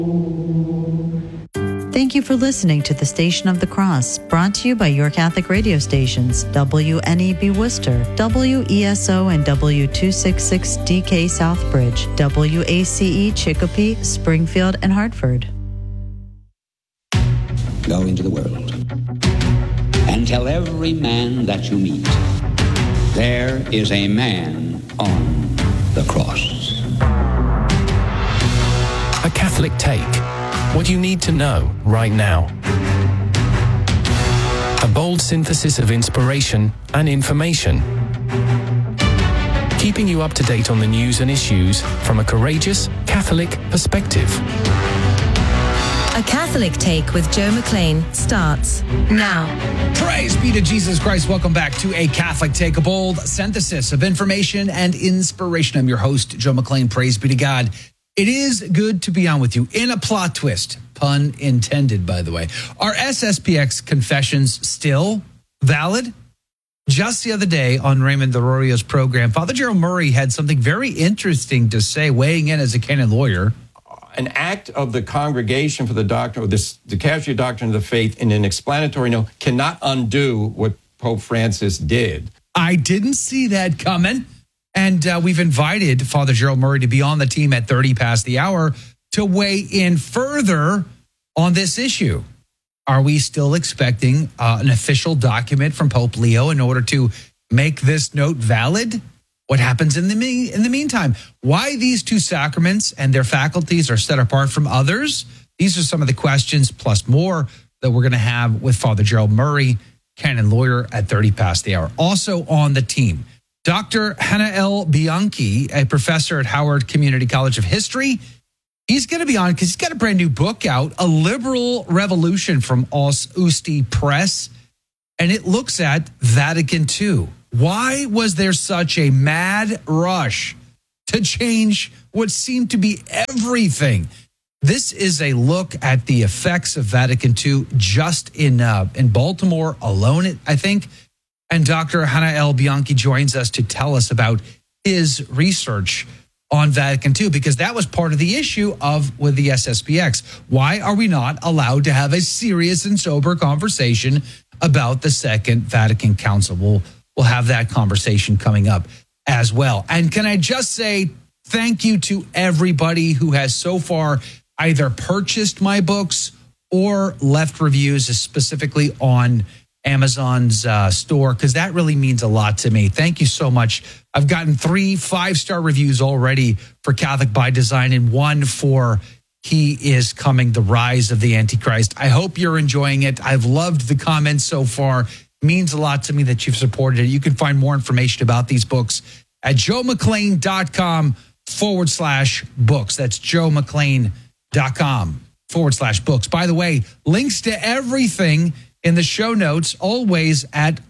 Thank you for listening to the Station of the Cross, brought to you by your Catholic radio stations, WNEB Worcester, WESO and W266DK Southbridge, WACE Chicopee, Springfield, and Hartford. Go into the world and tell every man that you meet, there is a man on the cross. A Catholic Take. What you need to know right now. A bold synthesis of inspiration and information. Keeping you up to date on the news and issues from a courageous Catholic perspective. A Catholic Take with Joe McLean starts now. Praise be to Jesus Christ. Welcome back to A Catholic Take, a bold synthesis of information and inspiration. I'm your host, Joe McLean. Praise be to God. It is good to be on with you. In a plot twist, pun intended, by the way. Are SSPX confessions still valid? Just the other day on Raymond Arroyo's program, Father Gerald Murray had something very interesting to say, weighing in as a canon lawyer. An act of the Congregation for the Doctrine, the Casualty Doctrine of the Faith, in an explanatory note, cannot undo what Pope Francis did. I didn't see that coming. And we've invited Father Gerald Murray to be on the team at 30 past the hour to weigh in further on this issue. Are we still expecting an official document from Pope Leo in order to make this note valid? What happens in the meantime? Why these two sacraments and their faculties are set apart from others? These are some of the questions, plus more, that we're going to have with Father Gerald Murray, canon lawyer, at 30 past the hour. Also on the team, Dr. Hanael Bianchi, a professor at Howard Community College of History. He's going to be on because he's got a brand new book out, A Liberal Revolution, from Os Usti Press, and it looks at Vatican II. Why was there such a mad rush to change what seemed to be everything? This is a look at the effects of Vatican II just in Baltimore alone, I think. And Dr. Hanael Bianchi joins us to tell us about his research on Vatican II, because that was part of the issue with the SSPX. Why are we not allowed to have a serious and sober conversation about the Second Vatican Council? We'll have that conversation coming up as well. And can I just say thank you to everybody who has so far either purchased my books or left reviews, specifically on Amazon's store, because that really means a lot to me. Thank you so much. I've gotten 3 5-star reviews already for Catholic by Design and 1 for He Is Coming, The Rise of the Antichrist. I hope you're enjoying it. I've loved the comments so far. It means a lot to me that you've supported it. You can find more information about these books at joemclain.com/books. That's joemclain.com/books. By the way, links to everything in the show notes, always at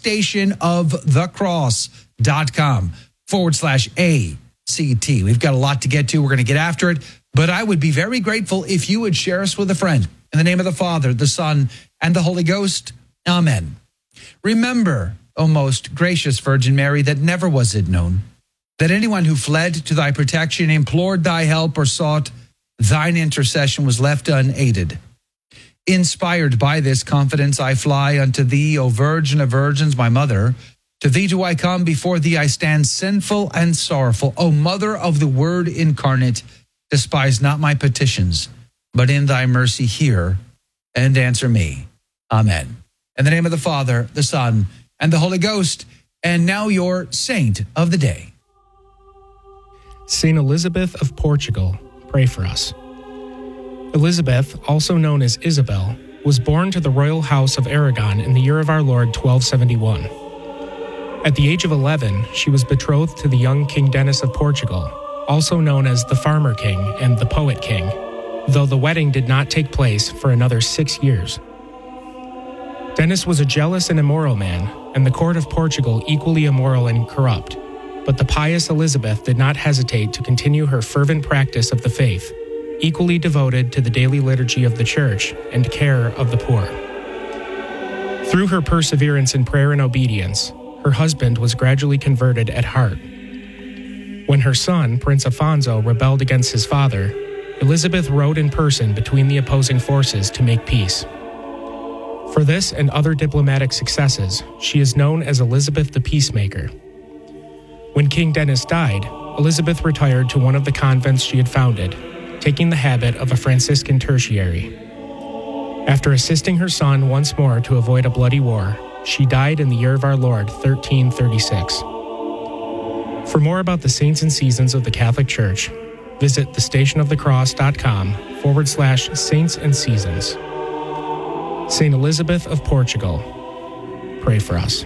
thestationofthecross.com/ACT. We've got a lot to get to. We're going to get after it, but I would be very grateful if you would share us with a friend. In the name of the Father, the Son, and the Holy Ghost. Amen. Remember, O most gracious Virgin Mary, that never was it known that anyone who fled to thy protection, implored thy help, or sought thine intercession was left unaided. Inspired by this confidence, I fly unto thee, O Virgin of Virgins, my mother. To thee do I come, before thee I stand sinful and sorrowful. O Mother of the Word incarnate, despise not my petitions, but in thy mercy hear and answer me. Amen. In the name of the Father, the Son, and the Holy Ghost. And now your saint of the day. Saint Elizabeth of Portugal, pray for us. Elizabeth, also known as Isabel, was born to the royal house of Aragon in the year of our Lord 1271. At the age of 11, she was betrothed to the young King Denis of Portugal, also known as the Farmer King and the Poet King, though the wedding did not take place for another 6 years. Denis was a jealous and immoral man, and the court of Portugal equally immoral and corrupt, but the pious Elizabeth did not hesitate to continue her fervent practice of the faith, equally devoted to the daily liturgy of the Church and care of the poor. Through her perseverance in prayer and obedience, her husband was gradually converted at heart. When her son, Prince Afonso, rebelled against his father, Elizabeth rode in person between the opposing forces to make peace. For this and other diplomatic successes, she is known as Elizabeth the Peacemaker. When King Denis died, Elizabeth retired to one of the convents she had founded, taking the habit of a Franciscan tertiary. After assisting her son once more to avoid a bloody war, she died in the year of our Lord, 1336. For more about the saints and seasons of the Catholic Church, visit thestationofthecross.com/saints and seasons. Saint Elizabeth of Portugal, pray for us.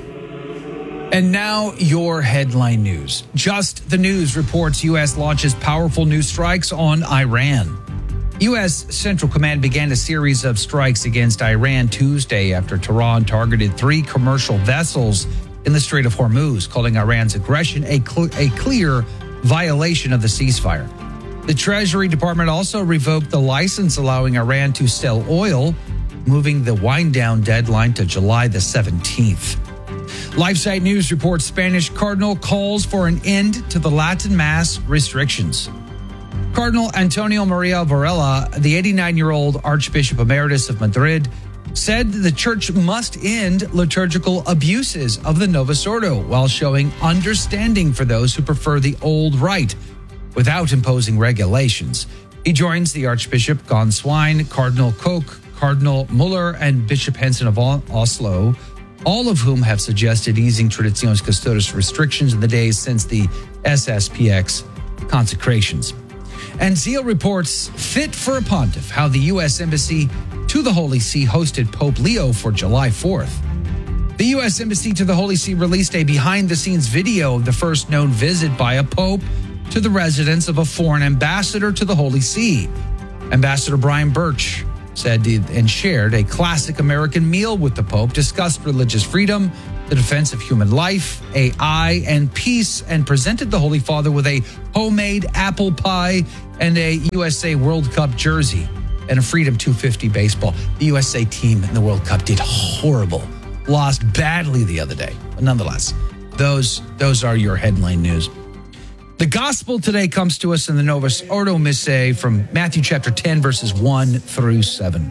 And now your headline news. Just the News reports U.S. launches powerful new strikes on Iran. U.S. Central Command began a series of strikes against Iran Tuesday after Tehran targeted 3 commercial vessels in the Strait of Hormuz, calling Iran's aggression a clear violation of the ceasefire. The Treasury Department also revoked the license allowing Iran to sell oil, moving the wind-down deadline to July the 17th. LifeSite News reports Spanish Cardinal calls for an end to the Latin Mass restrictions. Cardinal Antonio Maria Varela, the 89-year-old Archbishop Emeritus of Madrid, said the Church must end liturgical abuses of the Novus Ordo while showing understanding for those who prefer the old rite without imposing regulations. He joins the Archbishop Gonswein, Cardinal Koch, Cardinal Muller, and Bishop Henson of Oslo, all of whom have suggested easing Traditionis Custodes restrictions in the days since the SSPX consecrations. And Zeal reports fit for a pontiff how the U.S. Embassy to the Holy See hosted Pope Leo for July 4th. The U.S. Embassy to the Holy See released a behind-the-scenes video of the first known visit by a pope to the residence of a foreign ambassador to the Holy See. Ambassador Brian Birch said and shared a classic American meal with the Pope, discussed religious freedom, the defense of human life, AI, and peace, and presented the Holy Father with a homemade apple pie and a USA World Cup jersey and a Freedom 250 baseball. The USA team in the World Cup did horrible, lost badly the other day. But nonetheless, those are your headline news. The gospel today comes to us in the Novus Ordo Missae from Matthew chapter 10, verses 1 through 7.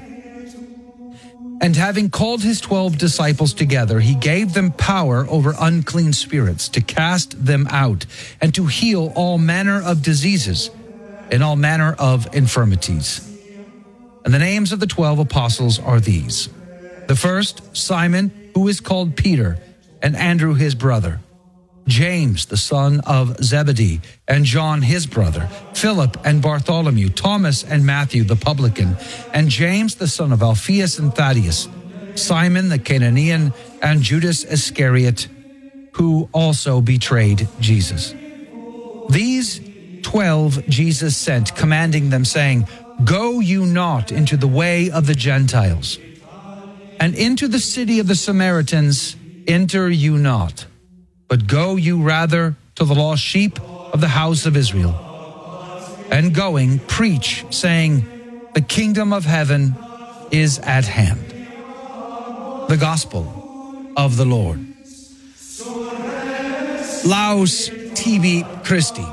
And having called his 12 disciples together, he gave them power over unclean spirits to cast them out and to heal all manner of diseases and all manner of infirmities. And the names of the 12 apostles are these. The first, Simon, who is called Peter, and Andrew his brother, James, the son of Zebedee, and John, his brother, Philip and Bartholomew, Thomas and Matthew, the publican, and James, the son of Alphaeus and Thaddeus, Simon the Cananean, and Judas Iscariot, who also betrayed Jesus. These 12 Jesus sent, commanding them, saying, Go you not into the way of the Gentiles, and into the city of the Samaritans enter you not, but go you rather to the lost sheep of the house of Israel. And going, preach, saying, The kingdom of heaven is at hand. The gospel of the Lord. Laus tibi Christi.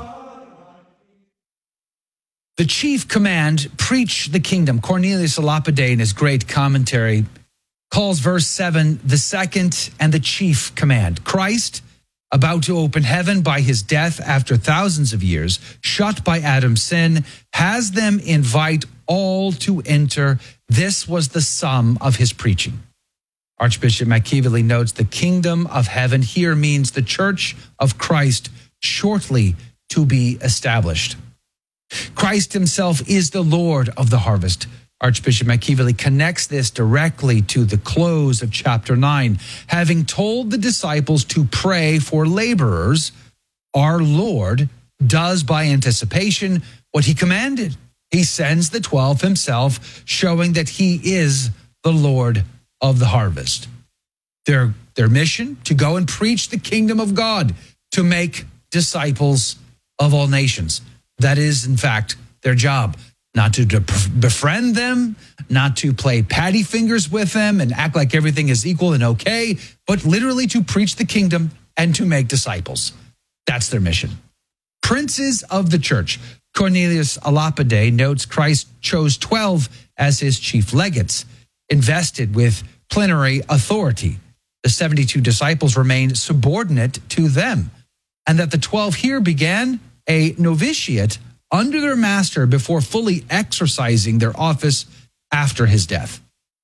The chief command, preach the kingdom. Cornelius a Lapide, in his great commentary, calls verse 7 the second and the chief command. Christ, about to open heaven by his death after thousands of years, shut by Adam's sin, has them invite all to enter. This was the sum of his preaching. Archbishop McKeeverly notes the kingdom of heaven here means the church of Christ shortly to be established. Christ himself is the Lord of the harvest. Archbishop McKeeverly connects this directly to the close of chapter 9. Having told the disciples to pray for laborers, our Lord does by anticipation what he commanded. He sends the 12 himself, showing that he is the Lord of the harvest. Their mission, to go and preach the kingdom of God, to make disciples of all nations. That is, in fact, their job. Not to befriend them, not to play patty fingers with them and act like everything is equal and okay, but literally to preach the kingdom and to make disciples. That's their mission. Princes of the church, Cornelius a Lapide notes Christ chose 12 as his chief legates, invested with plenary authority. The 72 disciples remained subordinate to them, and that the 12 here began a novitiate under their master before fully exercising their office after his death.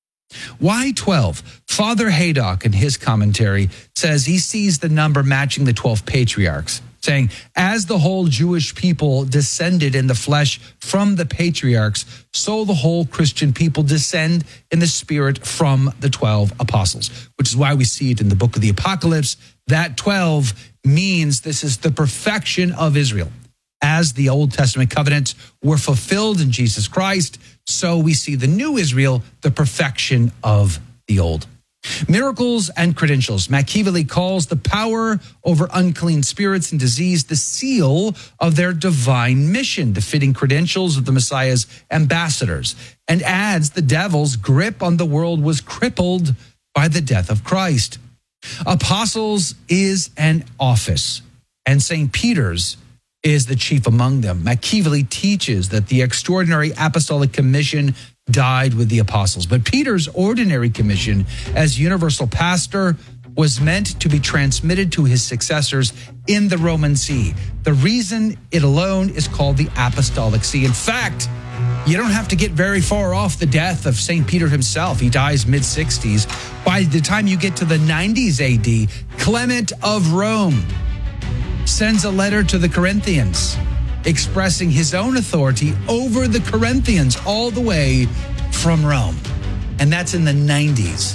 Why 12? Father Haydock, in his commentary, says he sees the number matching the 12 patriarchs, saying, as the whole Jewish people descended in the flesh from the patriarchs, so the whole Christian people descend in the spirit from the 12 apostles, which is why we see it in the book of the Apocalypse. That 12 means this is the perfection of Israel. As the Old Testament covenants were fulfilled in Jesus Christ, so we see the new Israel, the perfection of the old. Miracles and credentials. Machiavelli calls the power over unclean spirits and disease the seal of their divine mission, the fitting credentials of the Messiah's ambassadors, and adds the devil's grip on the world was crippled by the death of Christ. Apostles is an office, and St. Peter's is the chief among them. Machiavelli teaches that the extraordinary apostolic commission died with the apostles, but Peter's ordinary commission as universal pastor was meant to be transmitted to his successors in the Roman See. The reason it alone is called the Apostolic See. In fact, you don't have to get very far off the death of St. Peter himself. He dies mid-60s. By the time you get to the 90s AD, Clement of Rome sends a letter to the Corinthians expressing his own authority over the Corinthians all the way from Rome. And that's in the 90s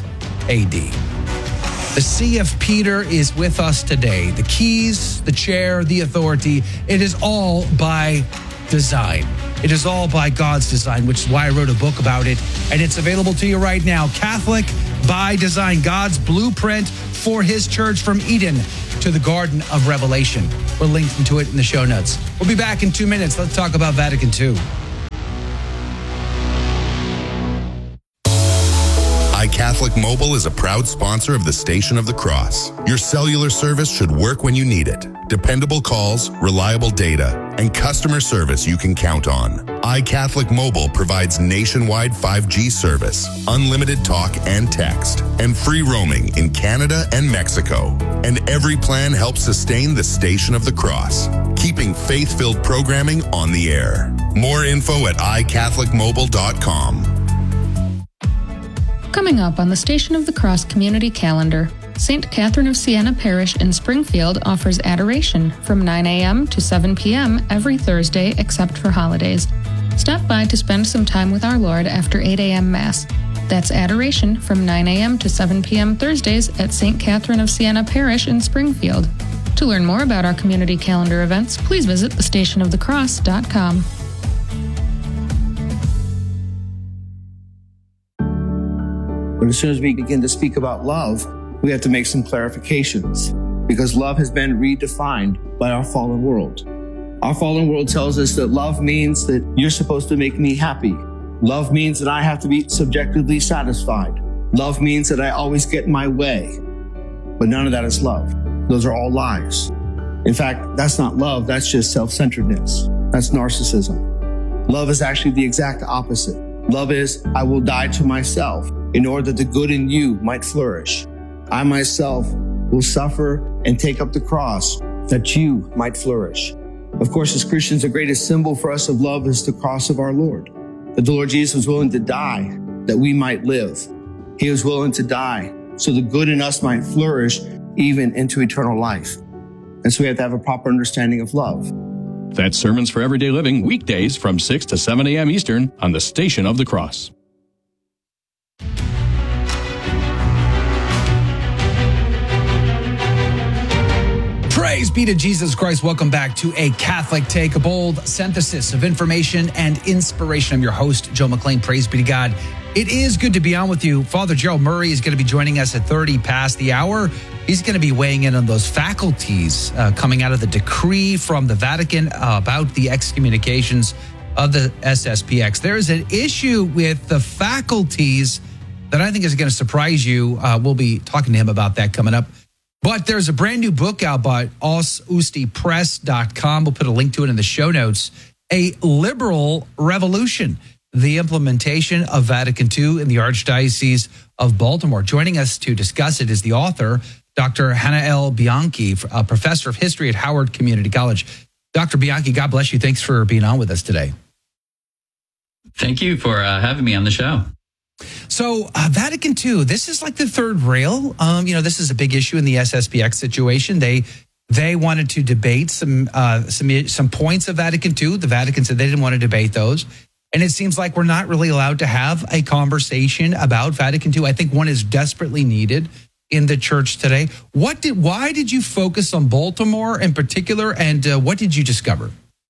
AD. The See of Peter is with us today. The keys, the chair, the authority, it is all by design. It is all by God's design, which is why I wrote a book about it. And it's available to you right now. Catholic by Design, God's blueprint for his church from Eden to the Garden of Revelation. We're linked to it in the show notes. We'll be back in 2 minutes. Let's talk about Vatican II. iCatholic Mobile is a proud sponsor of the Station of the Cross. Your cellular service should work when you need it. Dependable calls, reliable data, and customer service you can count on. iCatholic Mobile provides nationwide 5G service, unlimited talk and text, and free roaming in Canada and Mexico. And every plan helps sustain the Station of the Cross, keeping faith-filled programming on the air. More info at iCatholicMobile.com. Coming up on the Station of the Cross community calendar, St. Catherine of Siena Parish in Springfield offers adoration from 9 a.m. to 7 p.m. every Thursday except for holidays. Stop by to spend some time with our Lord after 8 a.m. Mass. That's adoration from 9 a.m. to 7 p.m. Thursdays at St. Catherine of Siena Parish in Springfield. To learn more about our community calendar events, please visit thestationofthecross.com. But as soon as we begin to speak about love, we have to make some clarifications because love has been redefined by our fallen world. Our fallen world tells us that love means that you're supposed to make me happy. Love means that I have to be subjectively satisfied. Love means that I always get my way. But none of that is love. Those are all lies. In fact, that's not love. That's just self-centeredness. That's narcissism. Love is actually the exact opposite. Love is, I will die to myself in order that the good in you might flourish. I myself will suffer and take up the cross that you might flourish. Of course, as Christians, the greatest symbol for us of love is the cross of our Lord. That the Lord Jesus was willing to die that we might live. He was willing to die so the good in us might flourish even into eternal life. And so we have to have a proper understanding of love. That's Sermons for Everyday Living, weekdays from 6 to 7 a.m. Eastern on the Station of the Cross. Praise be to Jesus Christ. Welcome back to A Catholic Take, a bold synthesis of information and inspiration. I'm your host, Joe McLean. Praise be to God. It is good to be on with you. Father Gerald Murray is going to be joining us at 30 past the hour. He's going to be weighing in on those faculties coming out of the decree from the Vatican about the excommunications of the SSPX. There is an issue with the faculties that I think is going to surprise you. We'll be talking to him about that coming up. But there's a brand new book out by osustipress.com. We'll put a link to it in the show notes. a liberal revolution, the implementation of Vatican II in the Archdiocese of Baltimore. Joining us to discuss it is the author, Dr. Hannah L. Bianchi, a professor of history at Howard Community College. Dr. Bianchi, God bless you. Thanks for being on with us today. Thank you for having me on the show. So Vatican II, this is like the third rail. This is a big issue in the SSPX situation. They wanted to debate some points of Vatican II. The Vatican said they didn't want to debate those. And it seems like we're not really allowed to have a conversation about Vatican II. I think one is desperately needed in the church today. Why did you focus on Baltimore in particular, and what did you discover?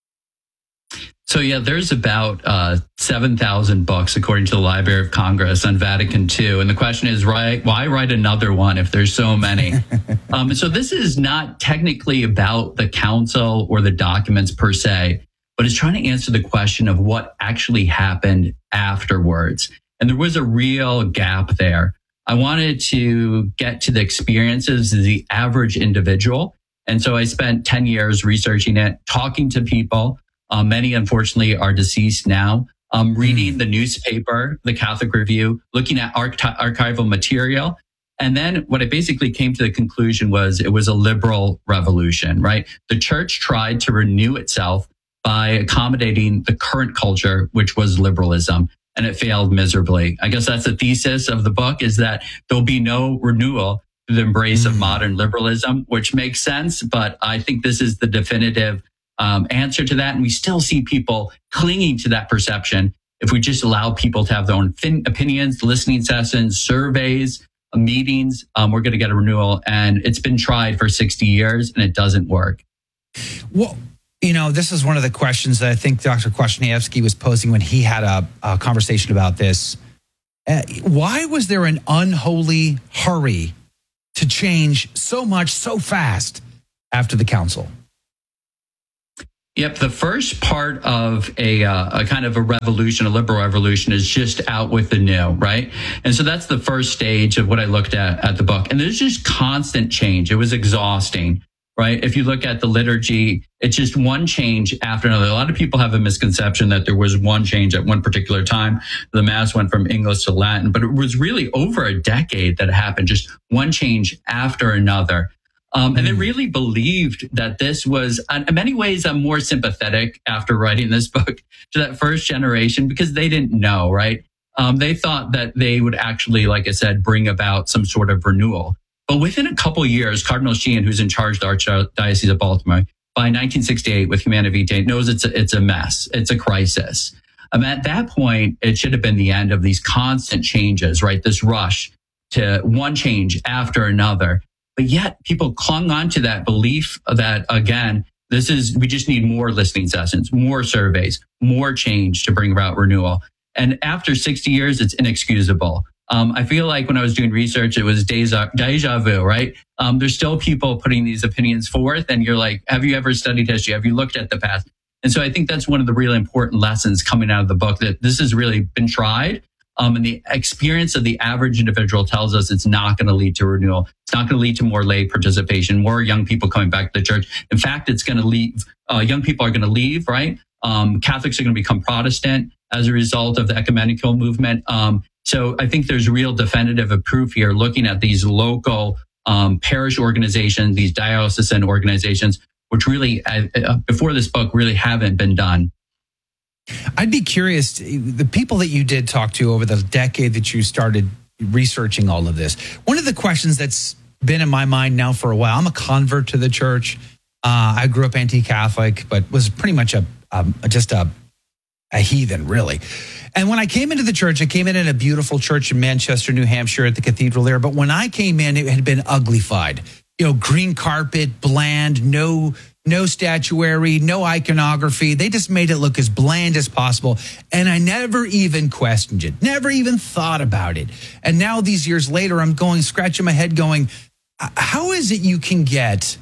So, there's about 7,000 books, according to the Library of Congress, on Vatican II. And the question is, why write another one if there's so many? So this is not technically about the council or the documents per se, but it's trying to answer the question of what actually happened afterwards. And there was a real gap there. I wanted to get to the experiences of the average individual. And so I spent 10 years researching it, talking to people. Many, unfortunately, are deceased now. Reading the newspaper, the Catholic Review, looking at archival material. And then what I basically came to the conclusion was it was a liberal revolution, right? The church tried to renew itself by accommodating the current culture, which was liberalism, and it failed miserably. I guess that's the thesis of the book, is that there'll be no renewal through the embrace of modern liberalism, which makes sense. But I think this is the definitive answer to that. And we still see people clinging to that perception. If we just allow people to have their own opinions, listening sessions, surveys, meetings, we're going to get a renewal. And it's been tried for 60 years and it doesn't work. Well, this is one of the questions that I think Dr. Kwasniewski was posing when he had a conversation about this. Why was there an unholy hurry to change so much so fast after the council? Yep. The first part of a kind of a revolution, a liberal revolution, is just out with the new, right? And so that's the first stage of what I looked at the book. And there's just constant change. It was exhausting, right? If you look at the liturgy, it's just one change after another. A lot of people have a misconception that there was one change at one particular time. The Mass went from English to Latin, but it was really over a decade that it happened, just one change after another. And they really believed that this was, in many ways, I'm more sympathetic after writing this book to that first generation, because they didn't know, right? They thought that they would actually, like I said, bring about some sort of renewal. But within a couple of years, Cardinal Sheehan, who's in charge of the Archdiocese of Baltimore, by 1968 with Humanae Vitae, knows it's a mess. It's a crisis. At that point, it should have been the end of these constant changes, right? This rush to one change after another. But yet people clung on to that belief that, again, we just need more listening sessions, more surveys, more change to bring about renewal. And after 60 years, it's inexcusable. I feel like when I was doing research, it was deja vu, right? There's still people putting these opinions forth, and you're like, have you ever studied history? Have you looked at the past? And so I think that's one of the really important lessons coming out of the book, that this has really been tried. And the experience of the average individual tells us it's not going to lead to renewal. It's not going to lead to more lay participation, more young people coming back to the church. In fact, it's going to leave. Young people are going to leave, right? Catholics are going to become Protestant as a result of the ecumenical movement. So I think there's real definitive proof here, looking at these local parish organizations, these diocesan organizations, which really, before this book, really haven't been done. I'd be curious, the people that you did talk to over the decade that you started researching all of this, one of the questions that's been in my mind now for a while, I'm a convert to the church. I grew up anti-Catholic, but was pretty much just a heathen, really. And when I came into the church, I came in a beautiful church in Manchester, New Hampshire, at the cathedral there. But when I came in, it had been uglified. Green carpet, bland, no statuary, no iconography. They just made it look as bland as possible. And I never even questioned it, never even thought about it. And now these years later, I'm scratching my head going, how is it you can get,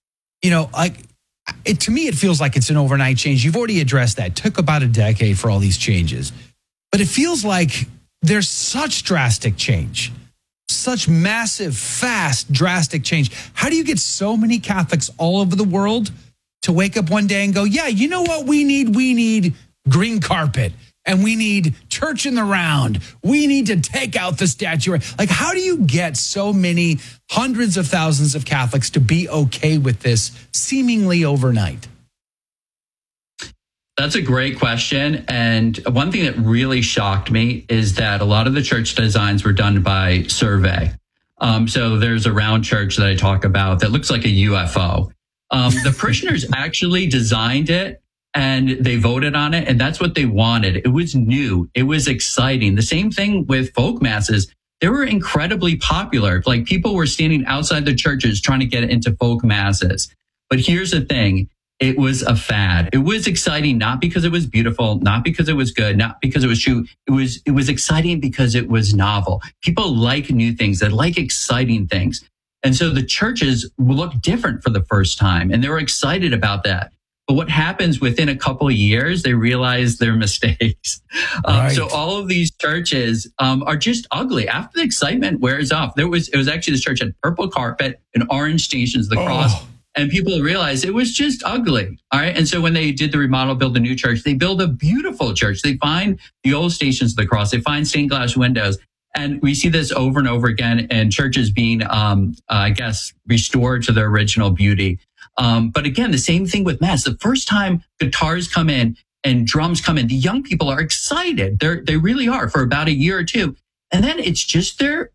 to me, it feels like it's an overnight change. You've already addressed that. It took about a decade for all these changes. But it feels like there's such drastic change, such massive, fast, drastic change. How do you get so many Catholics all over the world to wake up one day and go, yeah, you know what we need? We need green carpet and we need church in the round. We need to take out the statue. Like, how do you get so many hundreds of thousands of Catholics to be okay with this seemingly overnight? That's a great question. And one thing that really shocked me is that a lot of the church designs were done by survey. So there's a round church that I talk about that looks like a UFO. The parishioners actually designed it and they voted on it. And that's what they wanted. It was new. It was exciting. The same thing with folk masses. They were incredibly popular. Like, people were standing outside the churches trying to get into folk masses. But here's the thing. It was a fad. It was exciting, not because it was beautiful, not because it was good, not because it was true. It was exciting because it was novel. People like new things. They like exciting things. And so the churches looked different for the first time, and they were excited about that. But what happens within a couple of years, they realize their mistakes. Right. So all of these churches are just ugly. After the excitement wears off, it was actually this church had purple carpet and orange stations of the cross. And people realized it was just ugly. All right. And so when they did the remodel, build a new church, they build a beautiful church. They find the old stations of the cross. They find stained glass windows. And we see this over and over again, and churches being, restored to their original beauty. But again, the same thing with Mass. The first time guitars come in and drums come in, the young people are excited. They really are for about a year or two. And then it's just their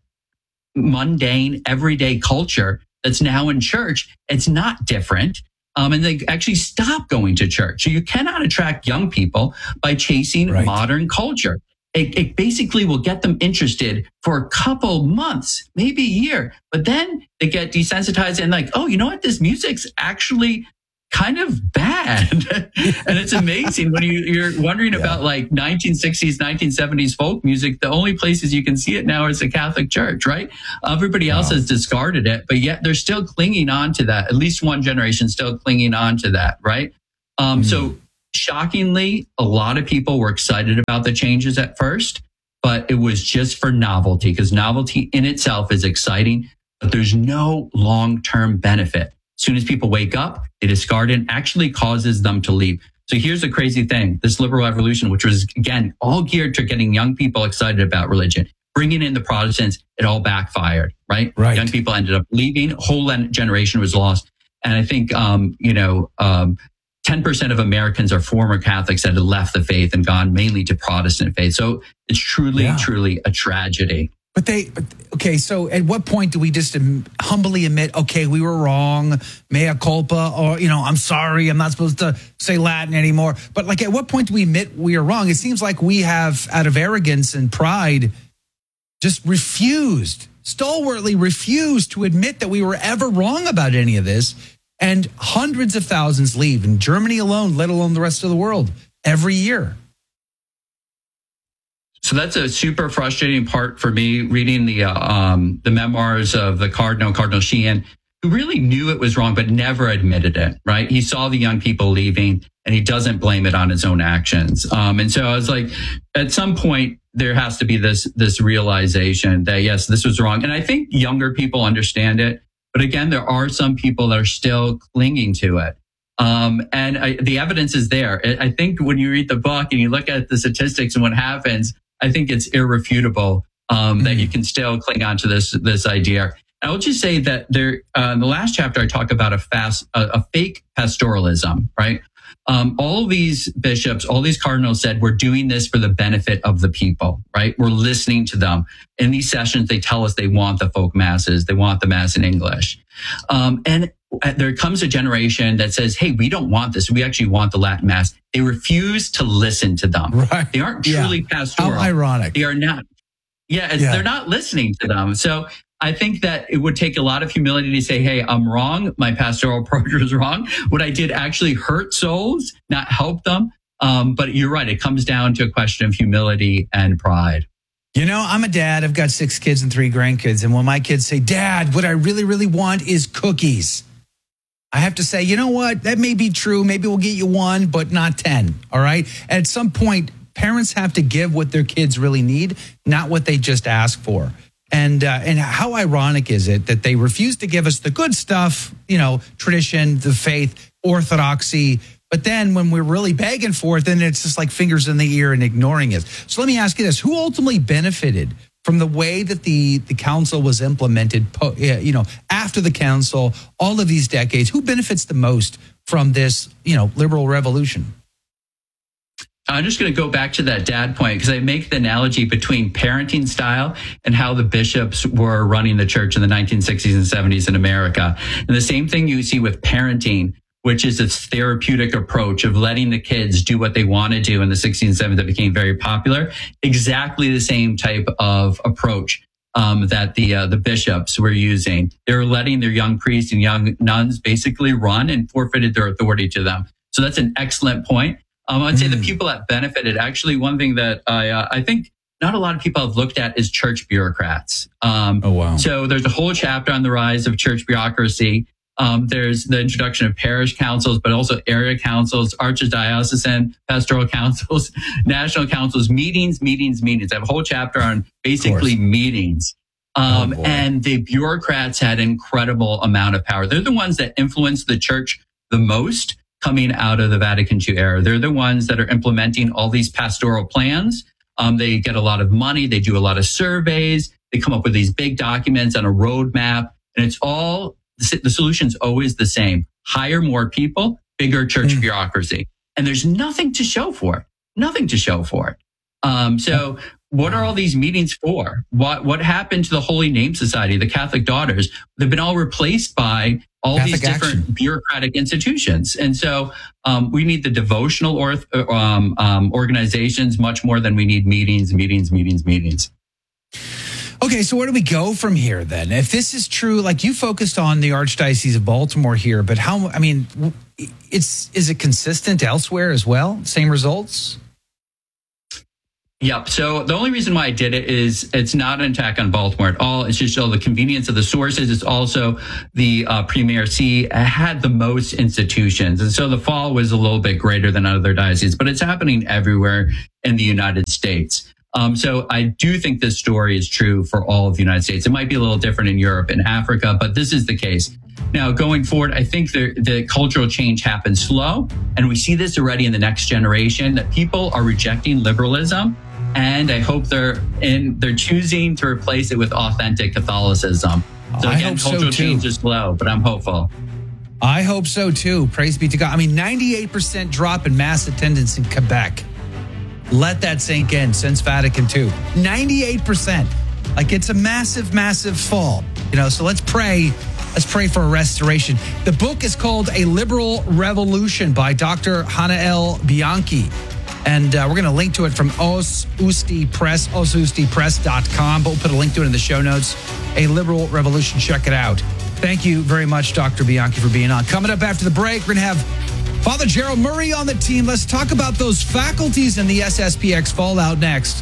mundane, everyday culture that's now in church. It's not different. And they actually stop going to church. So you cannot attract young people by chasing modern culture. It basically will get them interested for a couple months, maybe a year, but then they get desensitized and like, oh, you know what? This music's actually kind of bad. And it's amazing when you're wondering about like 1960s, 1970s folk music. The only places you can see it now is the Catholic Church, right? Everybody else has discarded it, but yet they're still clinging on to that. At least one generation still clinging on to that, right? So shockingly, a lot of people were excited about the changes at first, but it was just for novelty, because novelty in itself is exciting, but there's no long-term benefit. As soon as people wake up, they discard it, actually causes them to leave. So here's the crazy thing. This liberal revolution, which was, again, all geared to getting young people excited about religion, bringing in the Protestants, it all backfired, right? Young people ended up leaving. A whole generation was lost. And I think, 10% of Americans are former Catholics that had left the faith and gone mainly to Protestant faith. So it's truly a tragedy. So at what point do we just humbly admit, okay, we were wrong, mea culpa, or, I'm sorry, I'm not supposed to say Latin anymore. But like, at what point do we admit we are wrong? It seems like we have, out of arrogance and pride, just stalwartly refused to admit that we were ever wrong about any of this. And hundreds of thousands leave in Germany alone, let alone the rest of the world, every year. So that's a super frustrating part for me, reading the memoirs of the Cardinal Sheehan, who really knew it was wrong, but never admitted it, right? He saw the young people leaving and he doesn't blame it on his own actions. And so I was like, at some point, there has to be this realization that, yes, this was wrong. And I think younger people understand it. But again, there are some people that are still clinging to it. The evidence is there. I think when you read the book and you look at the statistics and what happens, I think it's irrefutable that you can still cling on to this idea. I will just say that there, in the last chapter, I talk about a fake pastoralism, right? All these bishops, all these cardinals said, we're doing this for the benefit of the people, right? We're listening to them. In these sessions, they tell us they want the folk masses. They want the mass in English. And there comes a generation that says, hey, we don't want this. We actually want the Latin mass. They refuse to listen to them. Right. They aren't truly pastoral. How ironic. They are not. They're not listening to them. So I think that it would take a lot of humility to say, hey, I'm wrong. My pastoral approach was wrong. What I did actually hurt souls, not help them. But you're right. It comes down to a question of humility and pride. I'm a dad. I've got 6 kids and 3 grandkids. And when my kids say, Dad, what I really, really want is cookies, I have to say, you know what? That may be true. Maybe we'll get you 1, but not 10. All right. At some point, parents have to give what their kids really need, not what they just ask for. And how ironic is it that they refuse to give us the good stuff, tradition, the faith, orthodoxy, but then when we're really begging for it, then it's just like fingers in the ear and ignoring it. So let me ask you this. Who ultimately benefited from the way that the council was implemented, after the council, all of these decades? Who benefits the most from this, liberal revolution? I'm just going to go back to that dad point because I make the analogy between parenting style and how the bishops were running the church in the 1960s and 70s in America. And the same thing you see with parenting, which is this therapeutic approach of letting the kids do what they want to do in the 60s and 70s that became very popular. Exactly the same type of approach that the bishops were using. They were letting their young priests and young nuns basically run and forfeited their authority to them. So that's an excellent point. I'd say the people that benefited, actually, one thing that I think not a lot of people have looked at is church bureaucrats. Oh, wow. So there's a whole chapter on the rise of church bureaucracy. There's the introduction of parish councils, but also area councils, archdiocesan pastoral councils, national councils, meetings. I have a whole chapter on basically meetings. And the bureaucrats had an incredible amount of power. They're the ones that influence the church the most coming out of the Vatican II era. They're the ones that are implementing all these pastoral plans. They get a lot of money. They do a lot of surveys. They come up with these big documents on a roadmap. And it's all, the solution's always the same. Hire more people, bigger church bureaucracy. And there's nothing to show for it. So what are all these meetings for? What happened to the Holy Name Society, the Catholic Daughters? They've been all replaced by all Catholic these different bureaucratic institutions. And so we need the devotional organizations much more than we need meetings. Okay, so where do we go from here then? If this is true, like you focused on the Archdiocese of Baltimore here, but is it consistent elsewhere as well? Same results? Yep. So the only reason why I did it is it's not an attack on Baltimore at all. It's just all the convenience of the sources. It's also the Premier C had the most institutions. And so the fall was a little bit greater than other dioceses, but it's happening everywhere in the United States. So I do think this story is true for all of the United States. It might be a little different in Europe and Africa, but this is the case. Now, going forward, I think the cultural change happens slow. And we see this already in the next generation, that people are rejecting liberalism. And I hope they're choosing to replace it with authentic Catholicism. So again, cultural change is slow, but I'm hopeful. I hope so too. Praise be to God. 98% drop in mass attendance in Quebec. Let that sink in since Vatican II. 98%. Like it's a massive, massive fall. So let's pray. Let's pray for a restoration. The book is called A Liberal Revolution by Dr. Hannah L. Bianchi. And we're going to link to it from Os Usti Press, osustipress.com. But we'll put a link to it in the show notes. A Liberal Revolution. Check it out. Thank you very much, Dr. Bianchi, for being on. Coming up after the break, we're going to have Father Gerald Murray on the team. Let's talk about those faculties in the SSPX fallout next.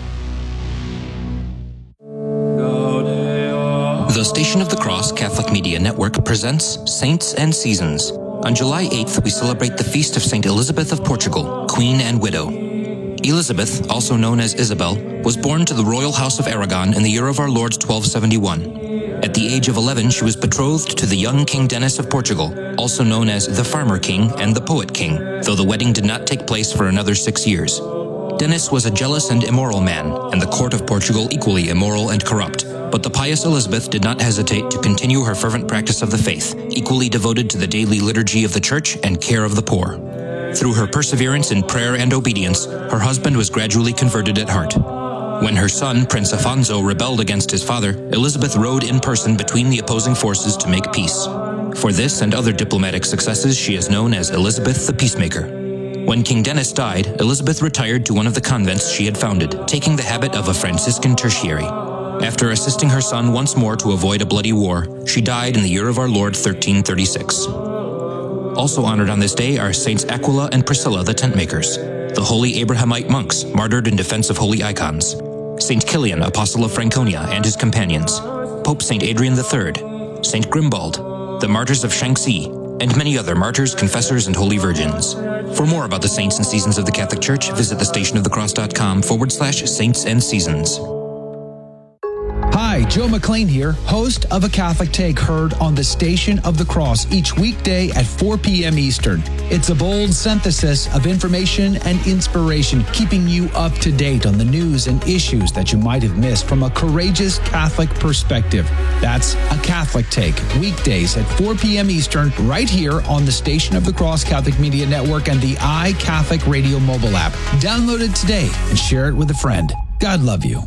The Station of the Cross Catholic Media Network presents Saints and Seasons. On July 8th, we celebrate the feast of St. Elizabeth of Portugal, Queen and Widow. Elizabeth, also known as Isabel, was born to the royal house of Aragon in the year of our Lord 1271. At the age of 11, she was betrothed to the young King Denis of Portugal, also known as the Farmer King and the Poet King, though the wedding did not take place for another 6 years. Denis was a jealous and immoral man, and the court of Portugal equally immoral and corrupt. But the pious Elizabeth did not hesitate to continue her fervent practice of the faith, equally devoted to the daily liturgy of the church and care of the poor. Through her perseverance in prayer and obedience, her husband was gradually converted at heart. When her son, Prince Afonso, rebelled against his father, Elizabeth rode in person between the opposing forces to make peace. For this and other diplomatic successes, she is known as Elizabeth the Peacemaker. When King Denis died, Elizabeth retired to one of the convents she had founded, taking the habit of a Franciscan tertiary. After assisting her son once more to avoid a bloody war, she died in the year of our Lord 1336. Also honored on this day are Saints Aquila and Priscilla the Tentmakers, the holy Abrahamite monks martyred in defense of holy icons, Saint Kilian, Apostle of Franconia, and his companions, Pope Saint Adrian III, Saint Grimbald, the martyrs of Shanxi, and many other martyrs, confessors, and holy virgins. For more about the saints and seasons of the Catholic Church, visit thestationofthecross.com/saints and seasons. Hi, Joe McClain here, host of A Catholic Take, heard on the Station of the Cross each weekday at 4 p.m. Eastern. It's a bold synthesis of information and inspiration, keeping you up to date on the news and issues that you might have missed from a courageous Catholic perspective. That's A Catholic Take, weekdays at 4 p.m. Eastern, right here on the Station of the Cross Catholic Media Network and the iCatholic Radio mobile app. Download it today and share it with a friend. God love you.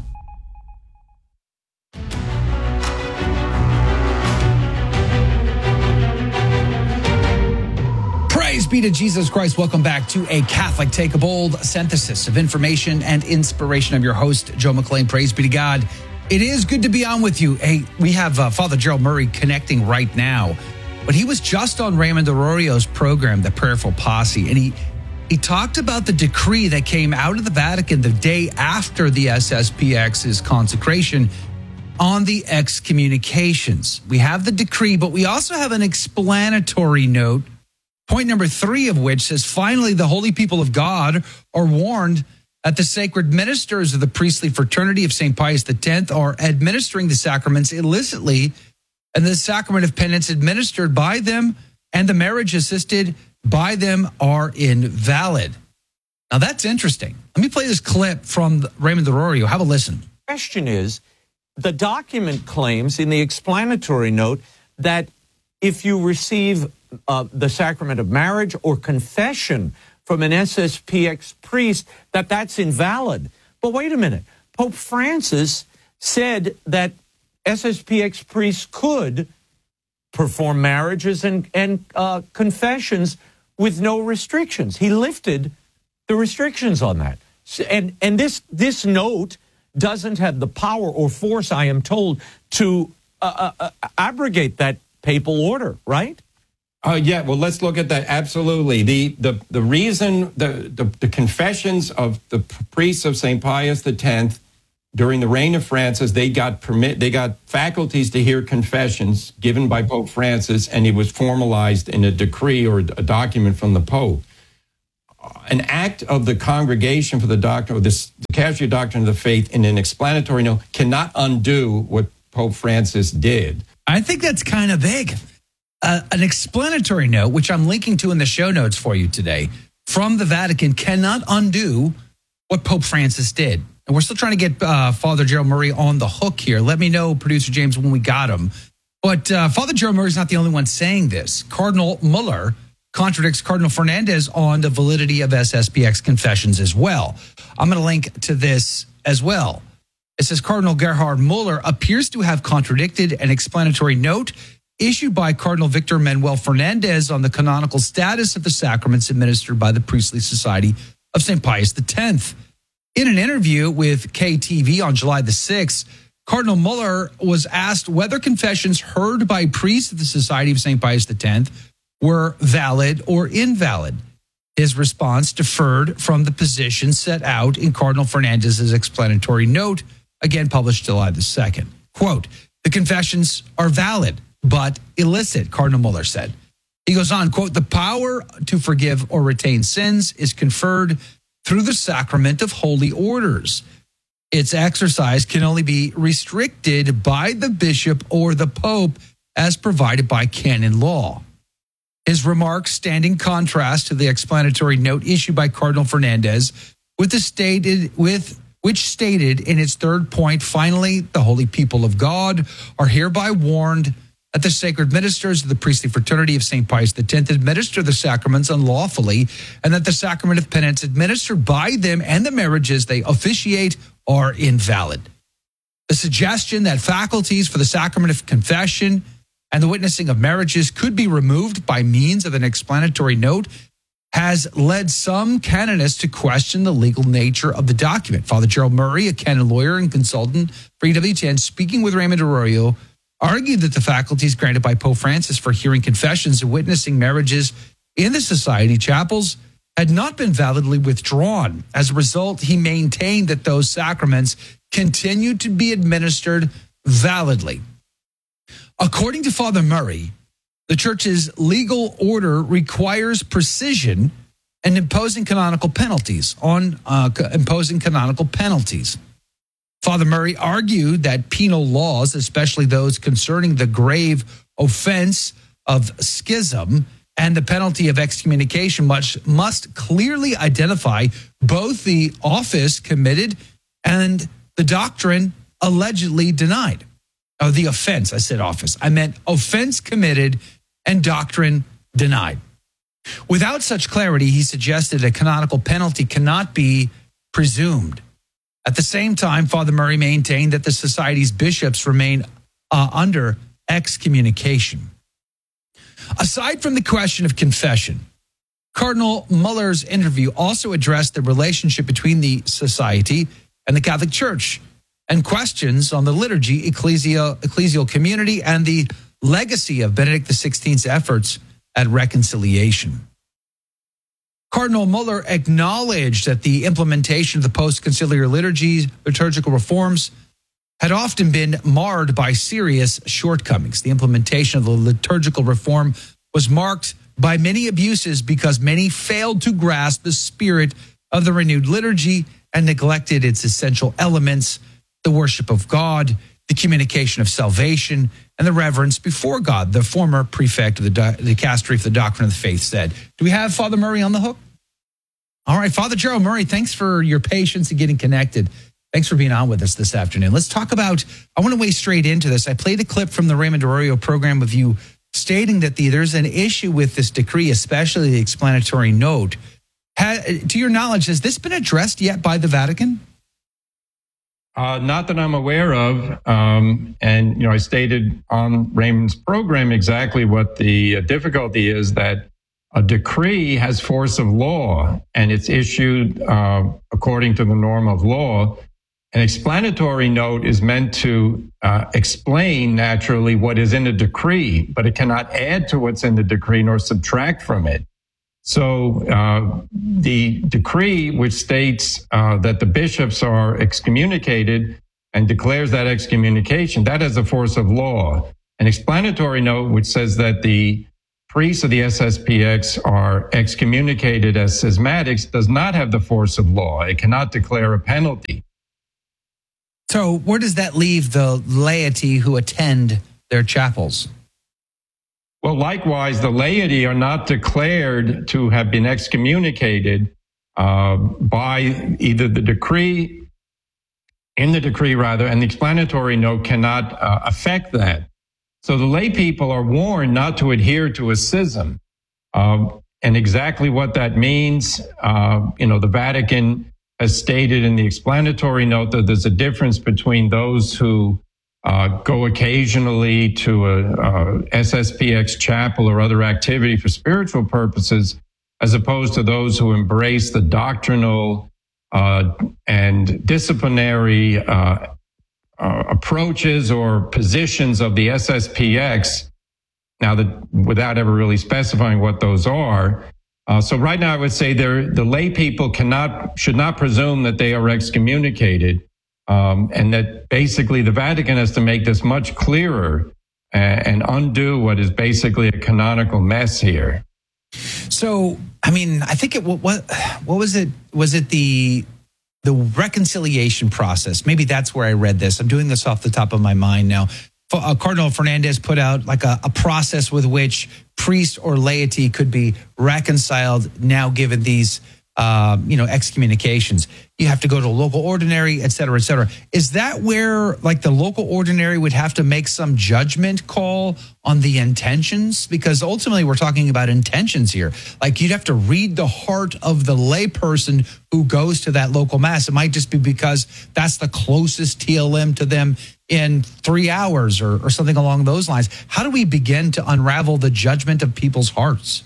Praise be to Jesus Christ. Welcome back to A Catholic Take, a bold synthesis of information and inspiration. I'm your host, Joe McClain. Praise be to God. It is good to be on with you. Hey, we have Father Gerald Murray connecting right now, but he was just on Raymond Arroyo's program, The Prayerful Posse, and he talked about the decree that came out of the Vatican the day after the SSPX's consecration on the excommunications. We have the decree, but we also have an explanatory note, point number 3 of which says, finally, the holy people of God are warned that the sacred ministers of the priestly fraternity of St. Pius X are administering the sacraments illicitly, and the sacrament of penance administered by them and the marriage assisted by them are invalid. Now, that's interesting. Let me play this clip from Raymond Arroyo. Have a listen. The question is, the document claims in the explanatory note that if you receive the sacrament of marriage or confession from an SSPX priest, that's invalid. But wait a minute. Pope Francis said that SSPX priests could perform marriages and confessions with no restrictions. He lifted the restrictions on that. And this note doesn't have the power or force, I am told, to abrogate that papal order, right? Yeah, well, let's look at that. Absolutely. The reason the confessions of the priests of St. Pius X during the reign of Francis, they got faculties to hear confessions given by Pope Francis, and it was formalized in a decree or a document from the Pope. An act of the Congregation for the Doctrine of the Casual Doctrine of the Faith in an explanatory note cannot undo what Pope Francis did. I think that's kind of big. An explanatory note, which I'm linking to in the show notes for you today, from the Vatican cannot undo what Pope Francis did. And we're still trying to get Father Gerald Murray on the hook here. Let me know, Producer James, when we got him. But Father Gerald Murray is not the only one saying this. Cardinal Muller contradicts Cardinal Fernandez on the validity of SSPX confessions as well. I'm going to link to this as well. It says Cardinal Gerhard Muller appears to have contradicted an explanatory note issued by Cardinal Victor Manuel Fernandez on the canonical status of the sacraments administered by the Priestly Society of St. Pius X. In an interview with KTV on July the 6th, Cardinal Muller was asked whether confessions heard by priests of the Society of St. Pius X were valid or invalid. His response differed from the position set out in Cardinal Fernandez's explanatory note, again published July the 2nd. Quote, the confessions are valid, but illicit, Cardinal Muller said. He goes on, quote, the power to forgive or retain sins is conferred through the sacrament of holy orders. Its exercise can only be restricted by the bishop or the pope as provided by canon law. His remarks stand in contrast to the explanatory note issued by Cardinal Fernandez, which stated in its third point, finally, the holy people of God are hereby warned that the sacred ministers of the priestly fraternity of St. Pius X administer the sacraments unlawfully, and that the sacrament of penance administered by them and the marriages they officiate are invalid. The suggestion that faculties for the sacrament of confession and the witnessing of marriages could be removed by means of an explanatory note has led some canonists to question the legal nature of the document. Father Gerald Murray, a canon lawyer and consultant for EWTN, speaking with Raymond Arroyo, argued that the faculties granted by Pope Francis for hearing confessions and witnessing marriages in the society chapels had not been validly withdrawn. As a result, he maintained that those sacraments continued to be administered validly. According to Father Murray, the Church's legal order requires precision and imposing canonical penalties. Father Father Murray argued that penal laws, especially those concerning the grave offense of schism and the penalty of excommunication, must clearly identify both the office committed and the doctrine allegedly denied. Oh, the offense, I said office. I meant offense committed and doctrine denied. Without such clarity, he suggested a canonical penalty cannot be presumed. At the same time, Father Murray maintained that the society's bishops remain under excommunication. Aside from the question of confession, Cardinal Muller's interview also addressed the relationship between the society and the Catholic Church and questions on the liturgy, ecclesial community, and the legacy of Benedict XVI's efforts at reconciliation. Cardinal Muller acknowledged that the implementation of the post-conciliar liturgical reforms had often been marred by serious shortcomings. The implementation of the liturgical reform was marked by many abuses because many failed to grasp the spirit of the renewed liturgy and neglected its essential elements, the worship of God, the communication of salvation, and the reverence before God, the former prefect of the dicastery for the doctrine of the faith said. Do we have Father Murray on the hook? All right, Father Gerald Murray, thanks for your patience in getting connected. Thanks for being on with us this afternoon. Let's talk about, I want to wade straight into this. I played a clip from the Raymond Arroyo program of you stating that there's an issue with this decree, especially the explanatory note. To your knowledge, has this been addressed yet by the Vatican? Not that I'm aware of. And, I stated on Raymond's program exactly what the difficulty is, that a decree has force of law and it's issued according to the norm of law. An explanatory note is meant to explain naturally what is in a decree, but it cannot add to what's in the decree nor subtract from it. So the decree, which states that the bishops are excommunicated and declares that excommunication, that has a force of law. An explanatory note, which says that the priests of the SSPX are excommunicated as schismatics, does not have the force of law. It cannot declare a penalty. So where does that leave the laity who attend their chapels? Well, likewise, the laity are not declared to have been excommunicated by either the decree, and the explanatory note cannot affect that. So the lay people are warned not to adhere to a schism. And exactly what that means, the Vatican has stated in the explanatory note that there's a difference between those who go occasionally to a SSPX chapel or other activity for spiritual purposes, as opposed to those who embrace the doctrinal and disciplinary approaches or positions of the SSPX. Now, without ever really specifying what those are. So right now, I would say the lay people should not presume that they are excommunicated. And that basically the Vatican has to make this much clearer and undo what is basically a canonical mess here. So, I think what was it? Was it the reconciliation process? Maybe that's where I read this. I'm doing this off the top of my mind now. Cardinal Fernandez put out like a process with which priest or laity could be reconciled now given these excommunications. You have to go to a local ordinary, et cetera, et cetera. Is that where the local ordinary would have to make some judgment call on the intentions? Because ultimately we're talking about intentions here. You'd have to read the heart of the layperson who goes to that local mass. It might just be because that's the closest TLM to them in 3 hours or something along those lines. How do we begin to unravel the judgment of people's hearts?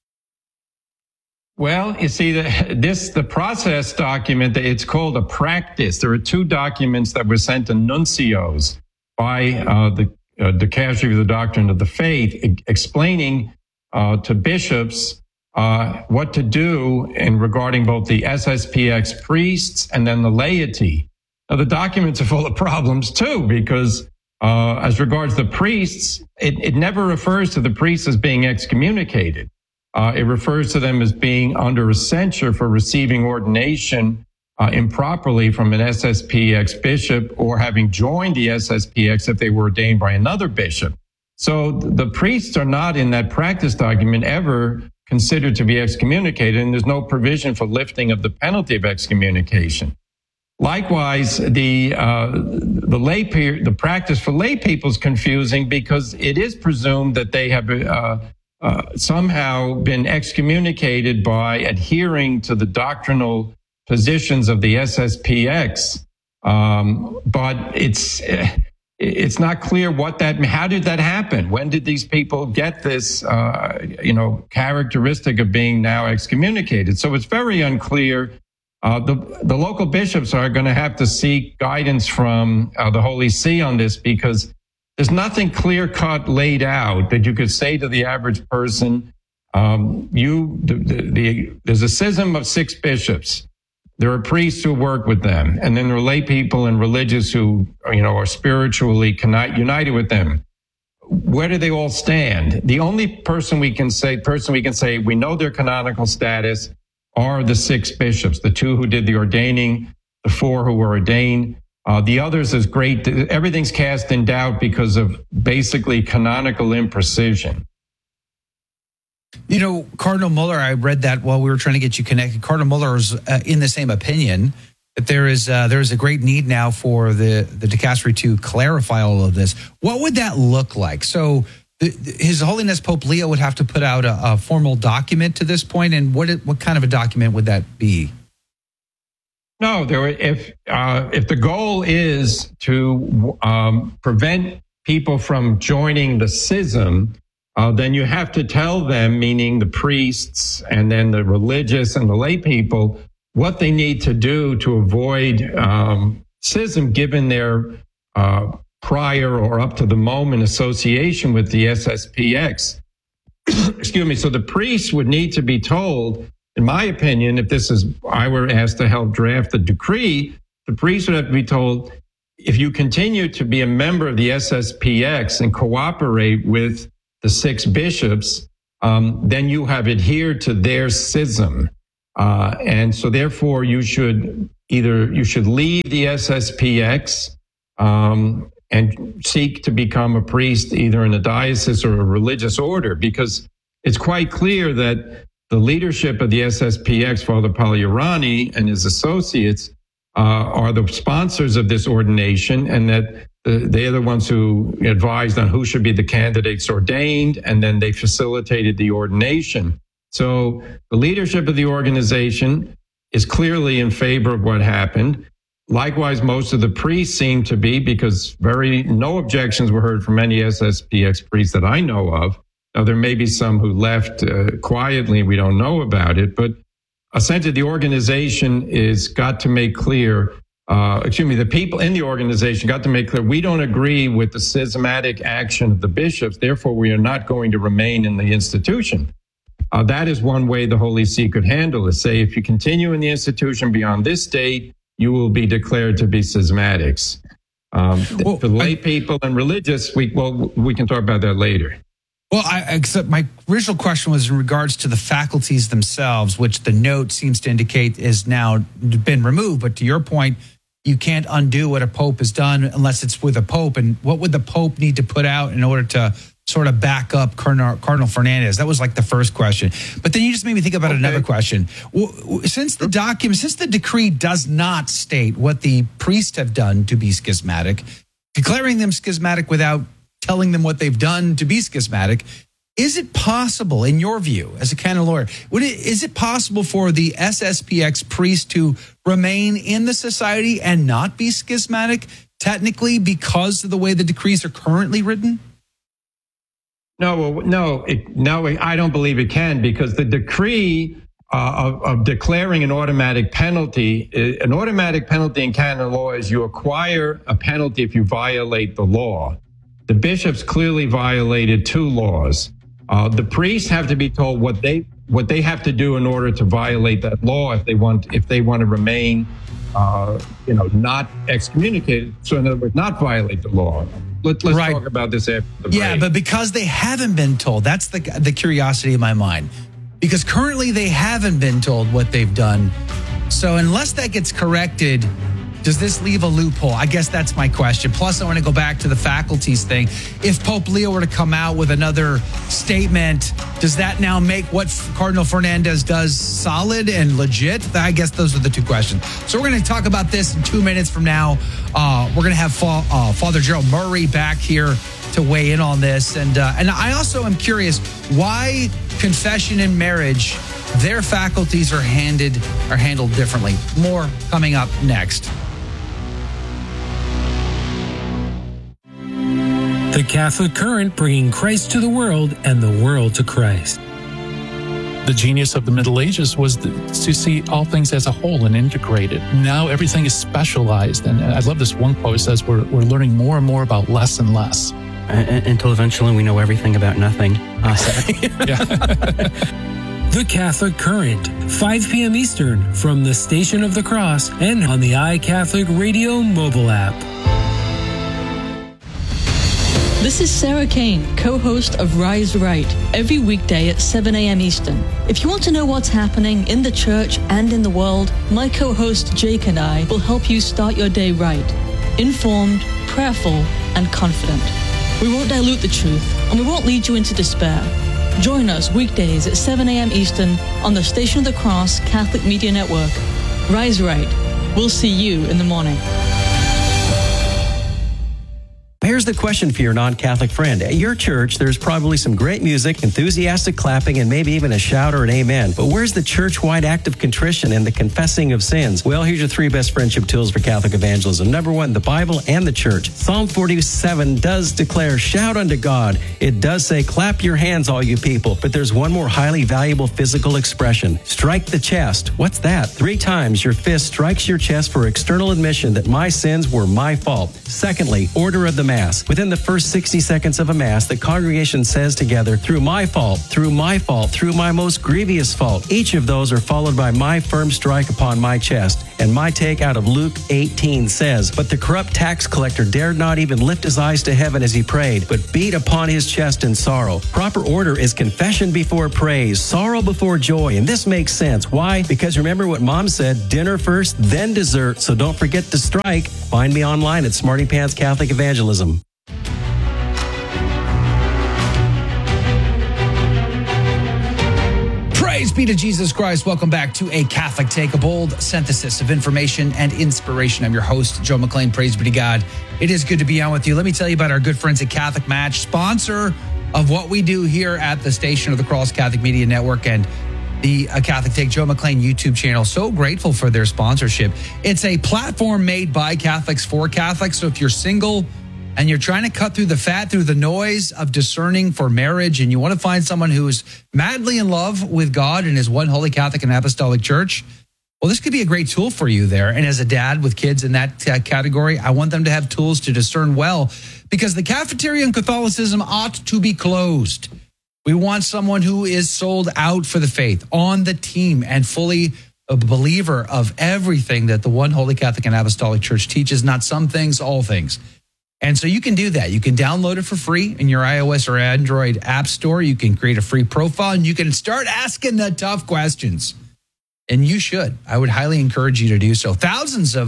Well, you see, the process document, it's called a practice. There are 2 documents that were sent to nuncios by the dicastery of the doctrine of the faith, explaining to bishops what to do regarding both the SSPX priests and then the laity. Now, the documents are full of problems too, because as regards the priests, it never refers to the priests as being excommunicated. It refers to them as being under a censure for receiving ordination improperly from an SSPX bishop or having joined the SSPX if they were ordained by another bishop. So the priests are not in that practice document ever considered to be excommunicated, and there's no provision for lifting of the penalty of excommunication. Likewise, the practice for lay people is confusing because it is presumed that they have somehow been excommunicated by adhering to the doctrinal positions of the SSPX, but it's not clear how did that happen? When did these people get this, characteristic of being now excommunicated? So it's very unclear. The local bishops are going to have to seek guidance from the Holy See on this because there's nothing clear-cut laid out that you could say to the average person. There's a schism of 6 bishops. There are priests who work with them, and then there are lay people and religious who, are spiritually united with them. Where do they all stand? The only person we can say we know their canonical status are the 6 bishops, the 2 who did the ordaining, the 4 who were ordained. The others is great. Everything's cast in doubt because of basically canonical imprecision. Cardinal Muller, I read that while we were trying to get you connected. Cardinal Muller is in the same opinion that there is a great need now for the dicastery to clarify all of this. What would that look like? So His Holiness Pope Leo would have to put out a formal document to this point, and what kind of a document would that be? No, if the goal is to prevent people from joining the schism, then you have to tell them, meaning the priests and then the religious and the lay people, what they need to do to avoid schism given their prior or up to the moment association with the SSPX. Excuse me. So the priests would need to be told, in my opinion, if I were asked to help draft the decree, the priests would have to be told, if you continue to be a member of the SSPX and cooperate with the 6 bishops, then you have adhered to their schism. And so therefore you should leave the SSPX and seek to become a priest either in a diocese or a religious order, because it's quite clear that the leadership of the SSPX, Father Pagliarani and his associates, are the sponsors of this ordination, and that they are the ones who advised on who should be the candidates ordained, and then they facilitated the ordination. So the leadership of the organization is clearly in favor of what happened. Likewise, most of the priests seem to be, because no objections were heard from any SSPX priests that I know of. Now, there may be some who left quietly, we don't know about it, but essentially the organization is got to make clear, the people in the organization got to make clear, we don't agree with the schismatic action of the bishops, therefore we are not going to remain in the institution. That is one way the Holy See could handle it. Say, if you continue in the institution beyond this date, you will be declared to be schismatics. For lay people and religious, we can talk about that later. Well, except my original question was in regards to the faculties themselves, which the note seems to indicate is now been removed. But to your point, you can't undo what a pope has done unless it's with a pope. And what would the pope need to put out in order to sort of back up Cardinal Fernandez? That was like the first question. But then you just made me think about another question. Since the decree does not state what the priests have done to be schismatic, declaring them schismatic without telling them what they've done to be schismatic, is it possible, in your view, as a canon lawyer, is it possible for the SSPX priest to remain in the society and not be schismatic, technically, because of the way the decrees are currently written? No, I don't believe it can, because the decree of declaring an automatic penalty in canon law is you acquire a penalty if you violate the law. The bishops clearly violated 2 laws. The priests have to be told what they have to do in order to violate that law if they want to remain, not excommunicated. So in other words, not violate the law. Let's talk about this after the break. Yeah, but because they haven't been told, that's the curiosity in my mind. Because currently they haven't been told what they've done. So unless that gets corrected, does this leave a loophole? I guess that's my question. Plus, I want to go back to the faculties thing. If Pope Leo were to come out with another statement, does that now make what Cardinal Fernandez does solid and legit? I guess those are the two questions. So we're going to talk about this in 2 minutes from now. We're going to have Father Gerald Murray back here to weigh in on this. And I also am curious why confession and marriage, their faculties are handled differently. More coming up next. The Catholic Current, bringing Christ to the world and the world to Christ. The genius of the Middle Ages was to see all things as a whole and integrated. Now everything is specialized. And I love this one quote. It says we're learning more and more about less and less. Until eventually we know everything about nothing. The Catholic Current, 5 p.m. Eastern, from the Station of the Cross and on the iCatholic Radio mobile app. This is Sarah Kane, co-host of Rise Right, every weekday at 7 a.m. Eastern. If you want to know what's happening in the church and in the world, my co-host Jake and I will help you start your day right, informed, prayerful, and confident. We won't dilute the truth, and we won't lead you into despair. Join us weekdays at 7 a.m. Eastern on the Station of the Cross Catholic Media Network. Rise Right. We'll see you in the morning. Here's the question for your non-Catholic friend. At your church, there's probably some great music, enthusiastic clapping, and maybe even a shout or an amen. But where's the church-wide act of contrition and the confessing of sins? Well, here's your 3 best friendship tools for Catholic evangelism. Number 1, the Bible and the church. Psalm 47 does declare, shout unto God. It does say, clap your hands, all you people. But there's one more highly valuable physical expression. Strike the chest. What's that? 3 times your fist strikes your chest for external admission that my sins were my fault. Secondly, order of the Mass. Within the first 60 seconds of a Mass, the congregation says together, through my fault, through my fault, through my most grievous fault. Each of those are followed by my firm strike upon my chest. And my take out of Luke 18 says, but the corrupt tax collector dared not even lift his eyes to heaven as he prayed, but beat upon his chest in sorrow. Proper order is confession before praise, sorrow before joy. And this makes sense. Why? Because remember what Mom said, dinner first, then dessert. So don't forget to strike. Find me online at Smarty Pants Catholic Evangelism. Praise be to Jesus Christ. Welcome back to A Catholic Take, a bold synthesis of information and inspiration. I'm your host, Joe McClain. Praise be to God. It is good to be on with you. Let me tell you about our good friends at Catholic Match, sponsor of what we do here at the Station of the Cross Catholic Media Network and the Catholic Take Joe McClain YouTube channel. So grateful for their sponsorship. It's a platform made by Catholics for Catholics. So if you're single and you're trying to cut through the fat, through the noise of discerning for marriage, and you want to find someone who is madly in love with God and his one holy Catholic and Apostolic Church, well, this could be a great tool for you there. And as a dad with kids in that category, I want them to have tools to discern well, because the cafeteria in Catholicism ought to be closed. We want someone who is sold out for the faith, on the team, and fully a believer of everything that the one holy Catholic and Apostolic Church teaches, not some things, all things. And so you can do that. You can download it for free in your iOS or Android app store. You can create a free profile and you can start asking the tough questions. And you should. I would highly encourage you to do so. Hundreds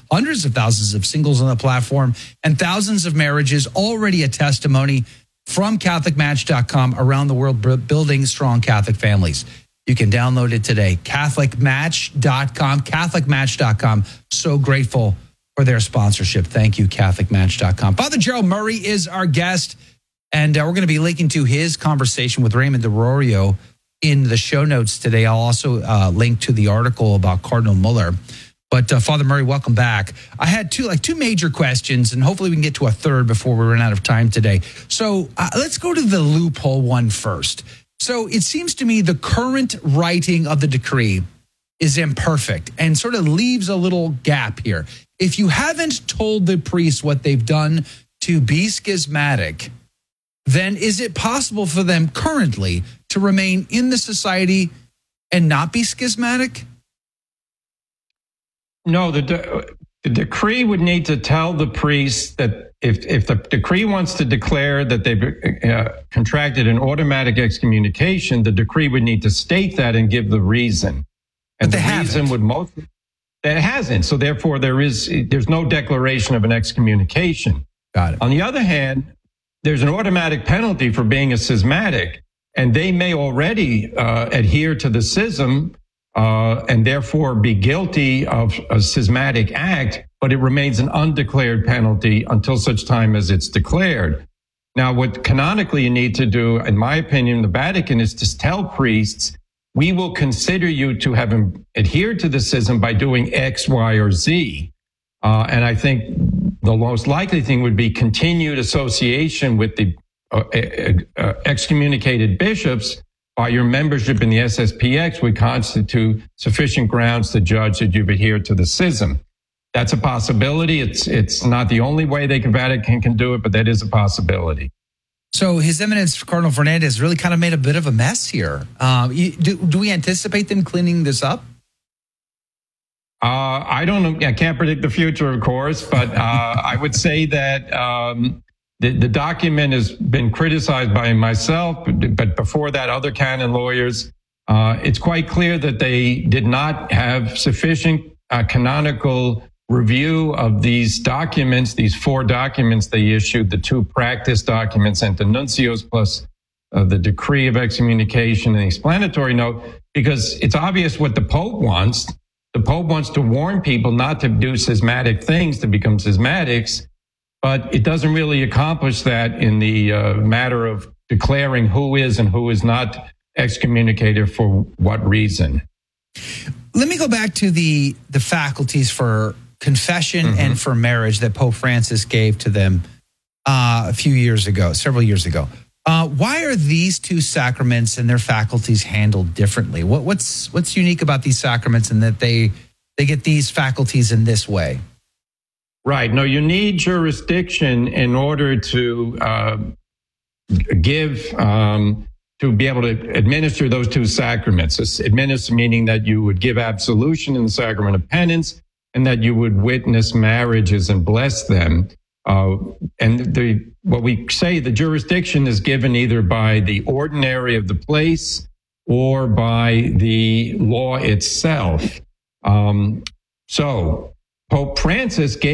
of thousands of singles on the platform and thousands of marriages, already a testimony from CatholicMatch.com around the world, building strong Catholic families. You can download it today. CatholicMatch.com, CatholicMatch.com. So grateful for their sponsorship. Thank you, CatholicMatch.com. Father Gerald Murray is our guest, and we're going to be linking to his conversation with Raymond DeRorio in the show notes today. I'll also link to the article about Cardinal Muller. But Father Murray, welcome back. I had two major questions, and hopefully we can get to a third before we run out of time today. So let's go to the loophole one first. So it seems to me the current writing of the decree is imperfect and sort of leaves a little gap here. If you haven't told the priests what they've done to be schismatic, then is it possible for them currently to remain in the society and not be schismatic? No, the decree would need to tell the priests that if the decree wants to declare that they've contracted an automatic excommunication, the decree would need to state that and give the reason. And the reason would most that it hasn't. So therefore, there's no declaration of an excommunication. Got it. On the other hand, there's an automatic penalty for being a schismatic, and they may already adhere to the schism and therefore be guilty of a schismatic act, but it remains an undeclared penalty until such time as it's declared. Now, what canonically you need to do, in my opinion, the Vatican is to tell priests, we will consider you to have adhered to the schism by doing X, Y, or Z. And I think the most likely thing would be continued association with the excommunicated bishops by your membership in the SSPX would constitute sufficient grounds to judge that you've adhered to the schism. That's a possibility. It's not the only way the Vatican can do it, but that is a possibility. So His Eminence Cardinal Fernandez really kind of made a bit of a mess here. Do we anticipate them cleaning this up? I don't know. I can't predict the future, of course, but I would say that the document has been criticized by myself, but before that, other canon lawyers. It's quite clear that they did not have sufficient canonical review of these documents, these 4 documents they issued, the 2 practice documents and the nuncios, plus the decree of excommunication and the explanatory note, because it's obvious what the Pope wants. The Pope wants to warn people not to do schismatic things, to become schismatics, but it doesn't really accomplish that in the matter of declaring who is and who is not excommunicated for what reason. Let me go back to the faculties for confession and for marriage that Pope Francis gave to them several years ago. Why are these 2 sacraments and their faculties handled differently? What's unique about these sacraments and that they get these faculties in this way? Right. No, you need jurisdiction in order to to be able to administer those 2 sacraments. Administer meaning that you would give absolution in the sacrament of penance and that you would witness marriages and bless them. And what we say, the jurisdiction is given either by the ordinary of the place or by the law itself. So Pope Francis gave